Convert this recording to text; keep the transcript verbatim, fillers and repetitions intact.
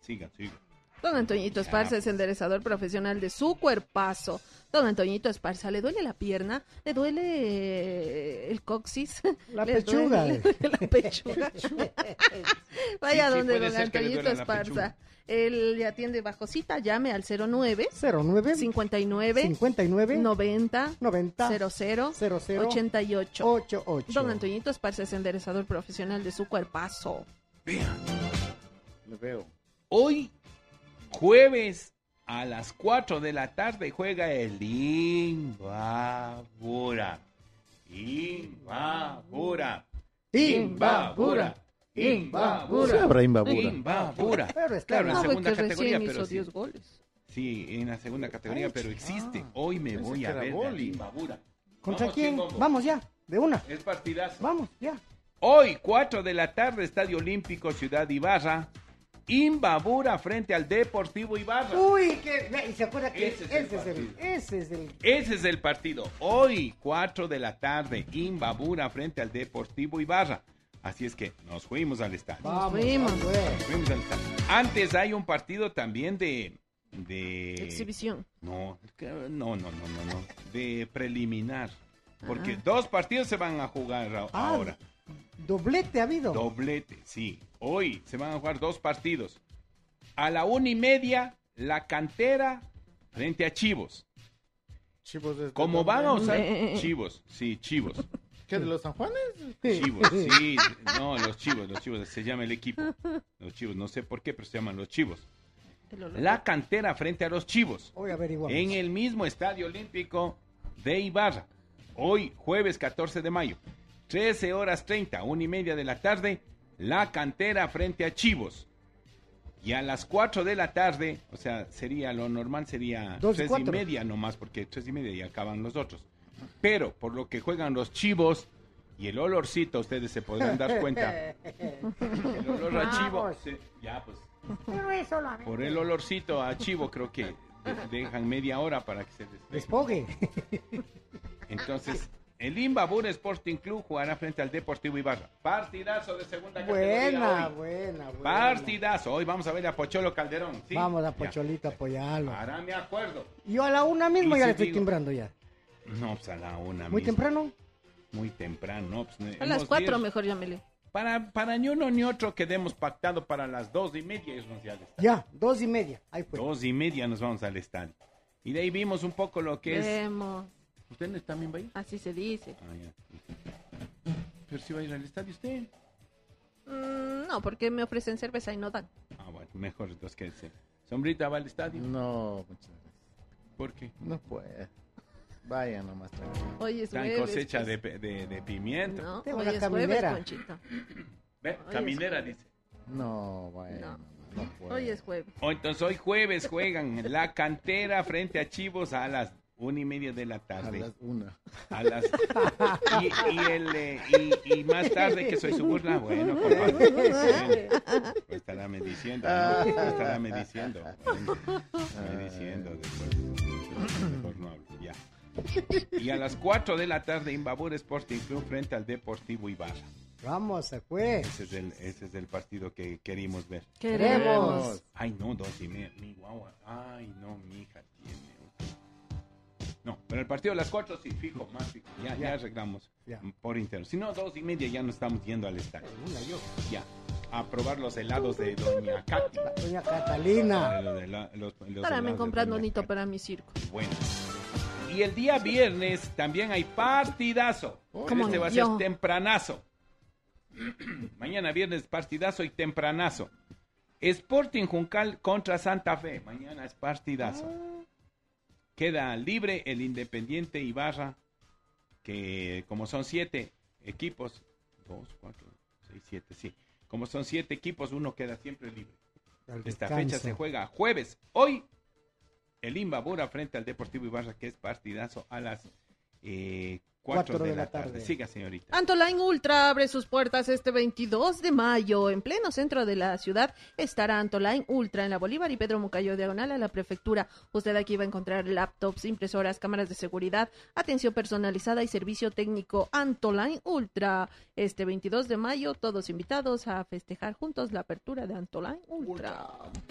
siga, siga. Don Antoñito Esparza es enderezador profesional de su cuerpazo. Don Antoñito Esparza, ¿le duele la pierna? ¿Le duele el coxis? La ¿Le pechuga. duele la pechuga? Vaya Sí, sí, donde puede don ser que le Antoñito duela la Esparza. pechuga. Él le atiende bajo cita, llame al cero nueve cero nueve cincuenta y nueve cincuenta y nueve noventa noventa cero cero cero cero ochenta y ocho. ochenta y ocho. Don Antoñito Esparza es enderezador profesional de su cuerpazo. Vean, Lo veo. hoy, jueves, a las cuatro de la tarde, juega el Imbabura. Imbabura. Imbabura. Imbabura. Sí, habrá Imbabura. Imbabura. Pero está Claro, en Ah, segunda que categoría, recién pero hizo sí. diez goles. Sí, en la segunda categoría, Ay, pero existe. ah, Hoy me pensé voy que a era ver boli. el Imbabura. ¿Contra Vamos, quién? Chimbombo. Vamos ya, de una. Es partidazo. Vamos, ya. Hoy, cuatro de la tarde, Estadio Olímpico, Ciudad Ibarra. Imbabura frente al Deportivo Ibarra. Uy, que y se acuerda que Ese ese es el es el, partido. ese es el Ese es el partido. Hoy, cuatro de la tarde, Imbabura frente al Deportivo Ibarra. Así es que nos fuimos al estadio. Vamos, fuimos. vamos, Nos fuimos al estadio. Antes hay un partido también de... de... Exhibición. No, que- no, no, no, no, no. De preliminar. Porque Ah. dos partidos se van a jugar a- Ah, ahora. doblete ha habido. Doblete, sí. Hoy se van a jugar dos partidos. A la una y media, la Cantera frente a Chivos. Chivos desde Como dónde? van a usar Eh. Chivos, sí, Chivos. ¿Qué, de los San Juanes? Chivos, sí, no, los Chivos, los Chivos, se llama el equipo. Los Chivos, no sé por qué, pero se llaman los Chivos. El olor. La Cantera frente a los Chivos. Hoy averiguamos. En el mismo Estadio Olímpico de Ibarra. Hoy, jueves catorce de mayo, trece horas treinta, una y media de la tarde, la Cantera frente a Chivos. Y a las cuatro de la tarde, o sea, sería lo normal, sería Dos y tres y cuatro. media nomás, porque tres y media ya acaban los otros. Pero por lo que juegan los Chivos y el olorcito, ustedes se podrán dar cuenta. El olor a Chivo, Vamos. sí, ya pues, Pero es solamente. por el olorcito a Chivo creo que de- dejan media hora para que se despegue. Despogue. Entonces, el Imbabura Sporting Club jugará frente al Deportivo Ibarra. Partidazo de segunda categoría Buena, hoy. buena, buena. Partidazo. Hoy vamos a ver a Pocholo Calderón. ¿sí? Vamos a Ya. Pocholito a apoyarlo. Ahora me acuerdo. Yo a la una mismo Y ya si le estoy digo- timbrando ya. No, pues a la una Muy mismo. temprano. Muy temprano. no, pues, A las hemos cuatro diez- mejor llámele. Para, para ni uno ni otro quedemos pactado para las dos y media irnos ya al estadio. Ya, dos y media. Ahí fue. Dos y media nos vamos al estadio. Y de ahí vimos un poco lo que es... Vemos. ¿Usted también va a ir? Así se dice. Ah, ya. Pero si va a ir al estadio usted. Mm, no, porque me ofrecen cerveza y no dan. Ah, bueno, mejor entonces que se... Sombrita va al estadio. No, muchas gracias. ¿Por qué? No puede. Vaya nomás. tranquilo. Hoy es Está en jueves. cosecha pues. de, de, de pimiento. No, Tengo hoy la es jueves, caminera. Conchito. Ve, Hoy caminera es dice. No, vaya. No. No, no puede. Hoy es jueves. O entonces hoy jueves juegan la Cantera frente a Chivos a las una y media de la A tarde. las una. A las y, y el eh, y, y más tarde que soy su burla, bueno, por favor. Bueno, pues estará me diciendo, ¿no? Estará me diciendo. Bueno, me diciendo después. Mejor no hablo, ya. Y a las cuatro de la tarde, Imbabura Sporting Club frente al Deportivo Ibarra. Vamos, se fue. Ese es el, ese es el partido que querimos ver. Queremos. Ay, no, dos y media. Mi guagua. Ay, no, mi hija tiene. No, pero el partido de las cuatro sí, fijo, más fijo. Ya, ya arreglamos Ya. por interno. Si no, dos y media ya no estamos yendo al estadio. Una yo. Ya. A probar los helados de Doña Katy. Doña Catalina. Los de la- los- los Ahora me helados de compras Doña bonito Katy. para mi circo. Bueno. Y el día viernes también hay partidazo. ¿Cómo Este va a yo? ser tempranazo. Mañana viernes partidazo y tempranazo. Sporting Juncal contra Santa Fe. Mañana es partidazo. Queda libre el Independiente Ibarra, que como son siete equipos, dos, cuatro, seis, siete, sí. Como son siete equipos, uno queda siempre libre. Al Esta descanso. fecha se juega jueves. Hoy, el Imbabura frente al Deportivo Ibarra, que es partidazo a las eh, cuatro de, la tarde. Siga, señorita. Antoline Ultra abre sus puertas este veintidós de mayo. En pleno centro de la ciudad estará Antoline Ultra en la Bolívar y Pedro Mucayo diagonal a la prefectura. Usted aquí va a encontrar laptops, impresoras, cámaras de seguridad, atención personalizada y servicio técnico. Antoline Ultra. Este veintidós de mayo, todos invitados a festejar juntos la apertura de Antoline Ultra.